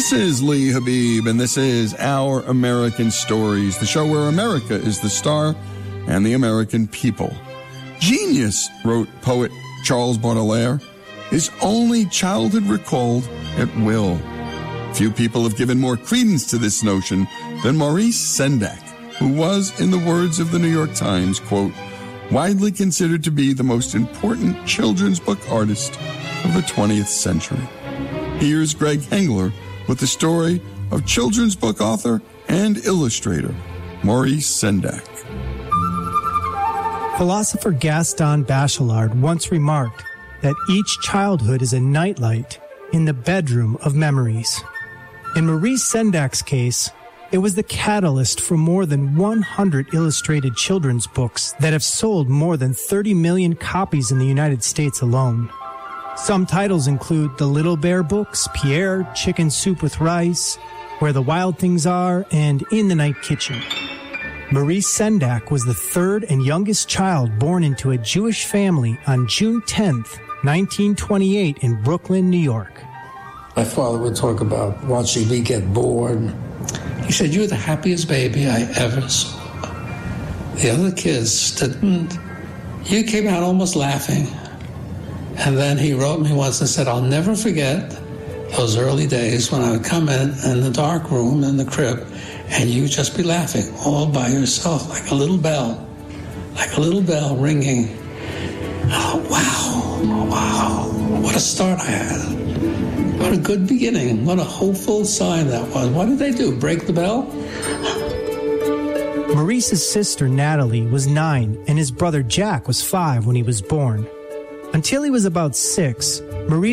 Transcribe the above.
This is Lee Habib, and this is Our American Stories, the show where America is the star and the American people. Genius, wrote poet Charles Baudelaire, is only childhood recalled at will. Few people have given more credence to this notion than Maurice Sendak, who was, in the words of the New York Times, quote, widely considered to be the most important children's book artist of the 20th century. Here's Greg Hengler with the story of children's book author and illustrator Maurice Sendak. Philosopher Gaston Bachelard once remarked that each childhood is a nightlight in the bedroom of memories. In Maurice Sendak's case, it was the catalyst for more than 100 illustrated children's books that have sold more than 30 million copies in the United States alone. Some titles include the Little Bear books, Pierre, Chicken Soup with Rice, Where the Wild Things Are, and In the Night Kitchen. Maurice Sendak was the third and youngest child born into a Jewish family on June 10th, 1928 in Brooklyn, New York. My father would talk about watching me get bored. He said, "You're the happiest baby I ever saw." The other kids didn't. You came out almost laughing. And then he wrote me once and said, "I'll never forget those early days when I would come in the dark room in the crib and you'd just be laughing all by yourself like a little bell ringing." Oh, wow, what a start I had. What a good beginning. What a hopeful sign that was. What did they do, break the bell? Maurice's sister Natalie was 9 and his brother Jack was 5 when he was born. Until he was about 6, Maurice